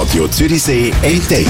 Radio Zürichsee entdeckt.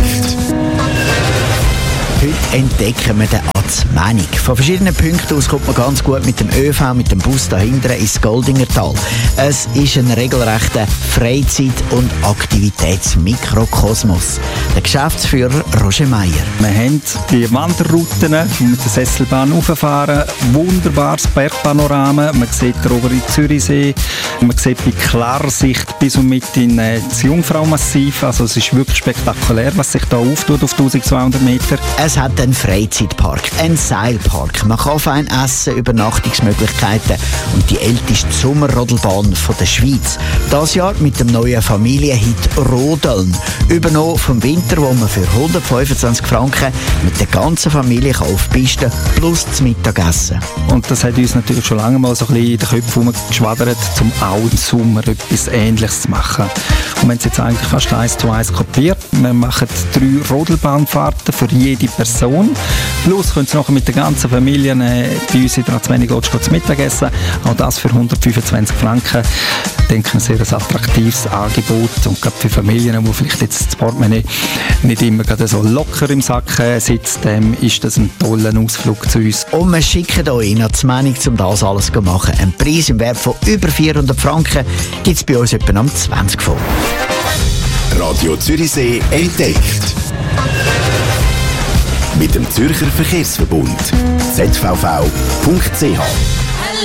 Heute entdecken wir den Azmenig. Von verschiedenen Punkten aus kommt man ganz gut mit dem ÖV, mit dem Bus dahinter ins Goldingertal. Es ist ein regelrechter Freizeit- und Aktivitätsmikrokosmos. Der Geschäftsführer Roger Meier. Wir haben die Wanderrouten, mit der Sesselbahn rauffahren, wunderbares Bergpanorama. Man sieht den oberen Zürichsee, man sieht bei klarer Sicht bis und mit in das Jungfraumassiv. Also es ist wirklich spektakulär, was sich da auftut auf 1200 Meter. Es hat einen Freizeitpark, einen Seilpark. Man kann fein essen, Übernachtungsmöglichkeiten und die älteste Sommerrodelbahn der Schweiz. Das Jahr mit dem neuen Familienhit Rodeln. Übernommen vom Winter, wo man für 125 Franken mit der ganzen Familie auf die Piste plus das Mittagessen. Und das hat uns natürlich schon lange mal so ein bisschen in den Köpfen herumgeschwadert, um auch im Sommer etwas Ähnliches zu machen. Und wir haben es jetzt eigentlich fast 1:1 kopiert. Wir machen 3 Rodelbahnfahrten für jede Person. Plus können Sie nachher mit der ganzen Familie bei uns in der Azmenig-Lodge zu Mittagessen. Auch das für 125 Franken. Ich denke, ein sehr attraktives Angebot. Und gerade für Familien, die vielleicht jetzt das Portemonnaie nicht immer gerade so locker im Sack sitzt, ist das ein toller Ausflug zu uns. Und wir schicken euch nach Azmenig, um das alles zu machen. Ein Preis im Wert von über 400 Franken gibt es bei uns etwa am 20 vor. Radio Zürichsee entdeckt. Mit dem Zürcher Verkehrsverbund. zvv.ch